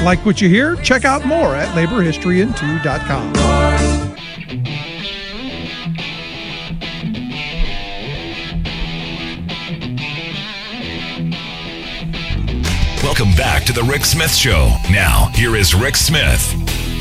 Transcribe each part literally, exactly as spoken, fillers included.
Like what you hear? Check out more at labor history in two dot com. Welcome back to the Rick Smith Show. Now, here is Rick Smith.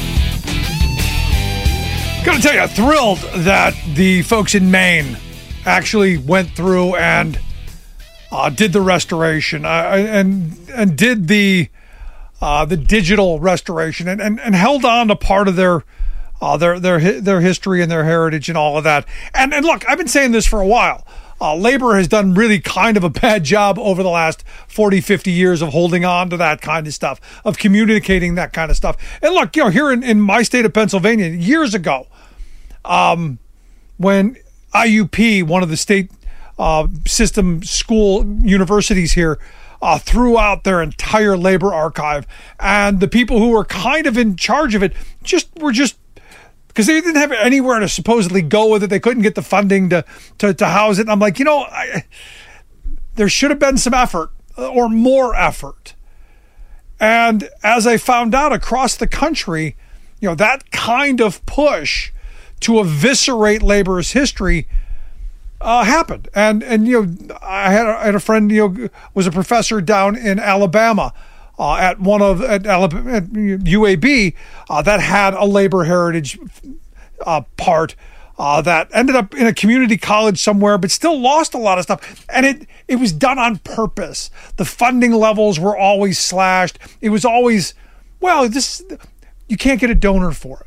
Gotta tell you, thrilled that the folks in Maine actually went through and uh, did the restoration uh, and and did the uh, the digital restoration and, and, and held on to part of their uh, their their their history and their heritage and all of that. And and look, I've been saying this for a while. Uh, labor has done really kind of a bad job over the last forty, fifty years of holding on to that kind of stuff, of communicating that kind of stuff. And look, you know, here in, in my state of Pennsylvania, years ago, um, when I U P, one of the state uh, system school universities here, uh, threw out their entire labor archive, and the people who were kind of in charge of it just were just, because they didn't have anywhere to supposedly go with it. They couldn't get the funding to, to, to house it. And I'm like, you know, I, there should have been some effort or more effort. And as I found out across the country, you know, that kind of push to eviscerate labor's history uh, happened. And, and, you know, I had a, I had a friend, you know, was a professor down in Alabama, Uh, at one of at, Alabama, at U A B uh, that had a labor heritage uh, part uh, that ended up in a community college somewhere, but still lost a lot of stuff. And it it was done on purpose. The funding levels were always slashed. It was always, well, this you can't get a donor for it,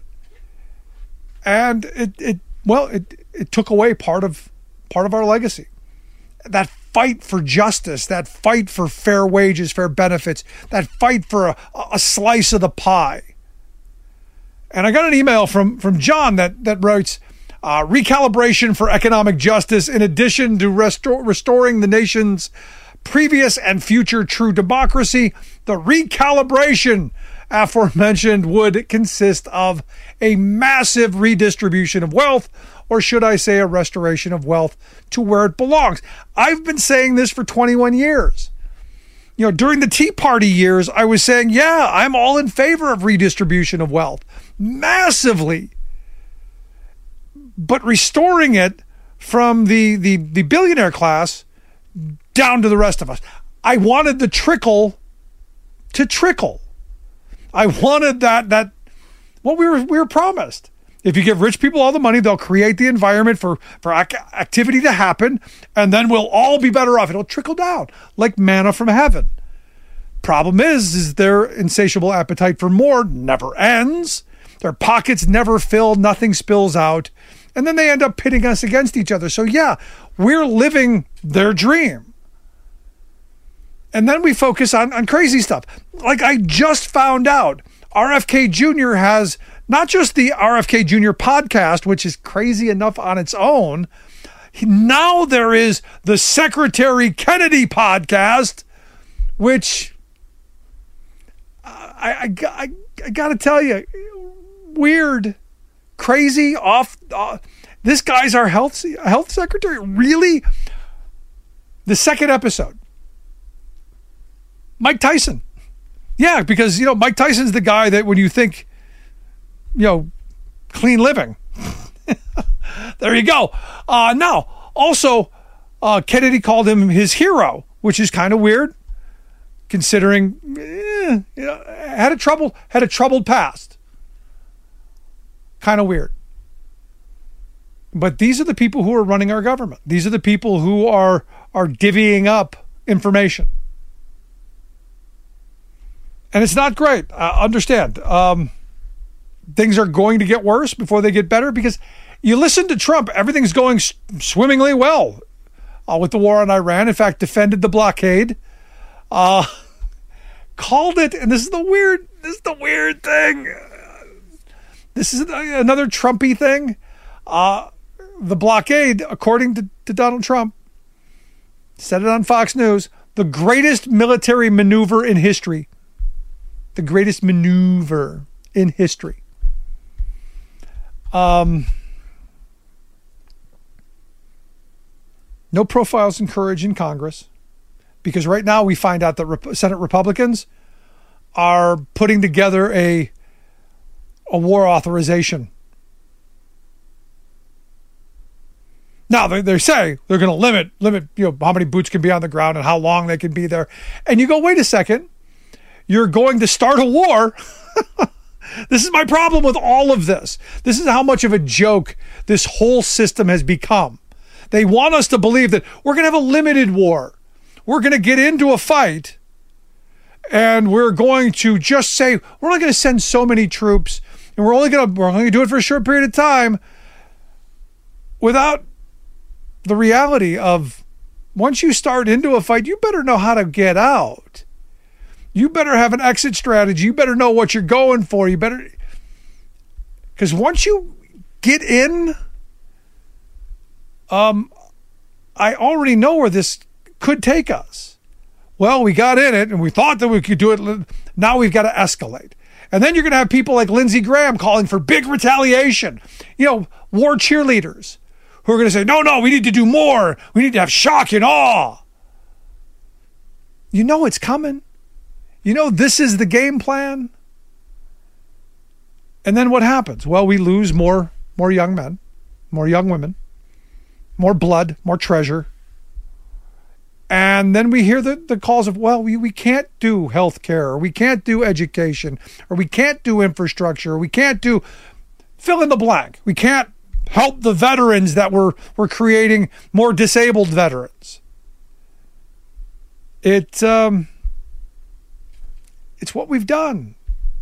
and it it well it it took away part of part of our legacy. That fight for justice, that fight for fair wages, fair benefits, that fight for a, a slice of the pie. And I got an email from, from John that, that writes, uh, recalibration for economic justice in addition to restor- restoring the nation's previous and future true democracy. The recalibration aforementioned would consist of a massive redistribution of wealth, or should I say a restoration of wealth to where it belongs. I've been saying this for twenty-one years. You know, during the Tea Party years, I was saying, yeah, I'm all in favor of redistribution of wealth, massively. But restoring it from the, the, the billionaire class down to the rest of us. I wanted the trickle to trickle. I wanted that, that what we were, we were promised. If you give rich people all the money, they'll create the environment for, for ac- activity to happen, and then we'll all be better off. It'll trickle down like manna from heaven. Problem is, is their insatiable appetite for more never ends. Their pockets never fill, nothing spills out, and then they end up pitting us against each other. So yeah, we're living their dream. And then we focus on, on crazy stuff. Like I just found out, R F K Junior has not just the R F K Junior podcast, which is crazy enough on its own. Now there is the Secretary Kennedy podcast, which I, I, I, I got to tell you, weird, crazy, off. Uh, this guy's our health health secretary. Really? The second episode. Mike Tyson. Yeah, because, you know, Mike Tyson's the guy that when you think, you know, clean living. There you go. Uh, now, also, uh, Kennedy called him his hero, which is kind of weird, considering eh, you know, had a trouble had a troubled past. Kind of weird. But these are the people who are running our government. These are the people who are are divvying up information. And it's not great. Uh, understand. Um, things are going to get worse before they get better, because you listen to Trump, everything's going s- swimmingly well uh, with the war on Iran. In fact, defended the blockade, uh, called it, and this is the weird, this is the weird thing. This is another Trumpy thing. Uh, the blockade, according to, to Donald Trump, said it on Fox News, the greatest military maneuver in history. The greatest maneuver in history. Um, no profiles in courage in Congress, because right now we find out that Rep- Senate Republicans are putting together a a war authorization. Now they, they say they're going to limit limit you know how many boots can be on the ground and how long they can be there. And you go, wait a second, you're going to start a war. This is my problem with all of this. This is how much of a joke this whole system has become. They want us to believe that we're going to have a limited war. We're going to get into a fight and we're going to just say, we're only going to send so many troops and we're only going to, we're only going to do it for a short period of time, without the reality of, once you start into a fight, you better know how to get out. You better have an exit strategy. You better know what you're going for. You better, because once you get in, um, I already know where this could take us. Well, we got in it and we thought that we could do it. Now we've got to escalate. And then you're going to have people like Lindsey Graham calling for big retaliation. You know, war cheerleaders who are going to say, no, no, we need to do more. We need to have shock and awe. You know it's coming. You know this is the game plan. And then what happens? Well, we lose more, more young men, more young women, more blood, more treasure. And then we hear the, the calls of, well, we, we can't do healthcare, or we can't do education, or we can't do infrastructure, or we can't do fill in the blank. We can't help the veterans that we're, we're creating more disabled veterans. It, um, it's what we've done.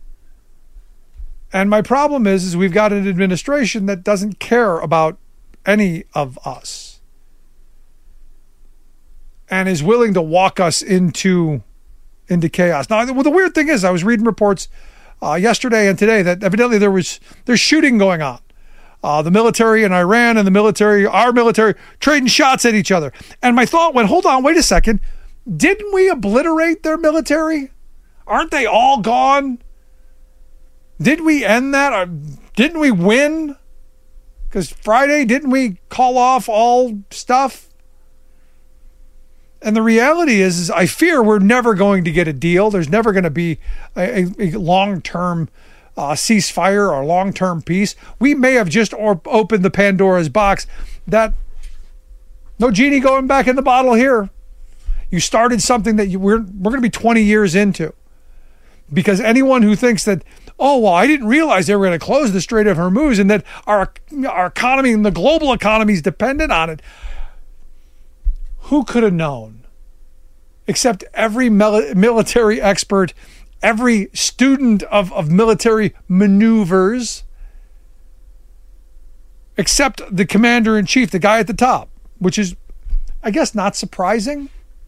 And my problem is, is we've got an administration that doesn't care about any of us and is willing to walk us into, into chaos. Now, well, the weird thing is, I was reading reports uh, yesterday and today that evidently there was, there's shooting going on. Uh, the military in Iran and the military, our military, trading shots at each other. And my thought went, hold on, wait a second. Didn't we obliterate their military? Aren't they all gone? Did we end that? Or didn't we win? Because Friday, didn't we call off all stuff? And the reality is, is I fear we're never going to get a deal. There's never going to be a, a long-term uh, ceasefire or long-term peace. We may have just or- opened the Pandora's box. That no genie going back in the bottle here. You started something that you, we're we're going to be twenty years into. Because anyone who thinks that, oh, well, I didn't realize they were going to close the Strait of Hormuz and that our our economy and the global economy is dependent on it. Who could have known? Except every mil- military expert, every student of, of military maneuvers, except the commander-in-chief, the guy at the top, which is, I guess, not surprising.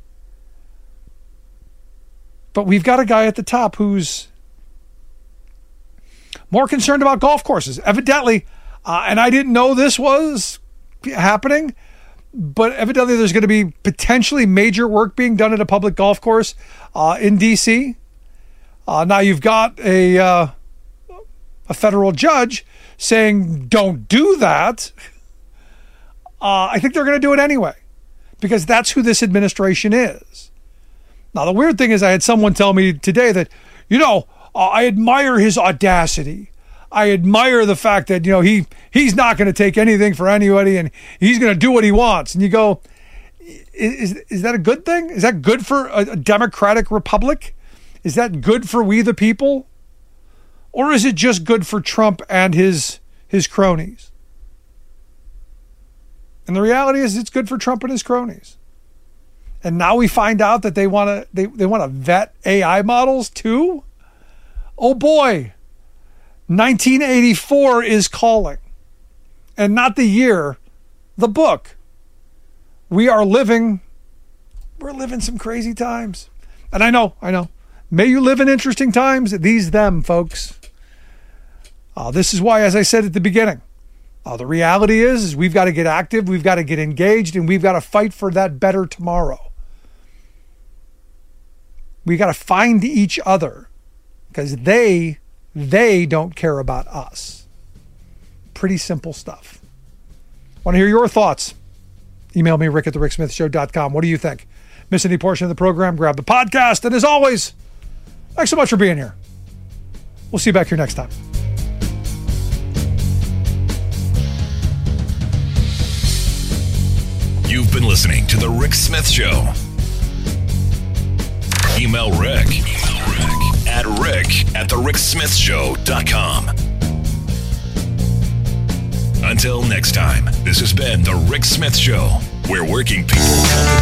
But we've got a guy at the top who's more concerned about golf courses. Evidently, uh, and I didn't know this was happening, but evidently there's going to be potentially major work being done at a public golf course uh, in D C. Uh, now you've got a uh, a federal judge saying, don't do that. Uh, I think they're going to do it anyway, because that's who this administration is. Now, the weird thing is I had someone tell me today that, you know, uh, I admire his audacity. I admire the fact that, you know, he he's not going to take anything for anybody and he's going to do what he wants. And you go, is, is that a good thing? Is that good for a, a democratic republic? Is that good for we the people? Or is it just good for Trump and his his cronies? And the reality is it's good for Trump and his cronies. And now we find out that they want to they, they want to vet A I models too? Oh boy. nineteen eighty-four is calling. And not the year, the book. We are living we're living some crazy times. And I know, I know. May you live in interesting times. These them, folks. Uh, this is why, as I said at the beginning, uh, the reality is, is we've got to get active, we've got to get engaged, and we've got to fight for that better tomorrow. We got to find each other because they, they don't care about us. Pretty simple stuff. Want to hear your thoughts? Email me, rick at the rick smith show dot com. What do you think? Miss any portion of the program? Grab the podcast. And as always, Thanks so much for being here. We'll see you back here next time. You've been listening to The Rick Smith Show. Email Rick, Email Rick at rick at the rick smith show dot com. Until next time, this has been The Rick Smith Show, where working people